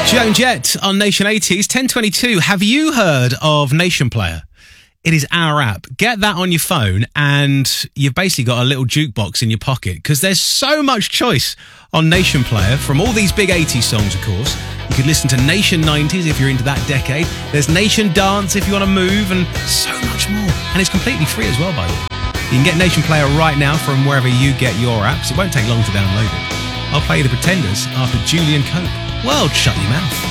Joan Jett on Nation 80s, 10:22. Have you heard of Nation Player? It is our app. Get that on your phone and you've basically got a little jukebox in your pocket because there's so much choice on Nation Player from all these big 80s songs, of course. You could listen to Nation 90s if you're into that decade. There's Nation Dance if you want to move and so much more. And it's completely free as well, by the way. You can get Nation Player right now from wherever you get your apps. It won't take long to download it. I'll play The Pretenders after Julian Cope. World, shut your mouth.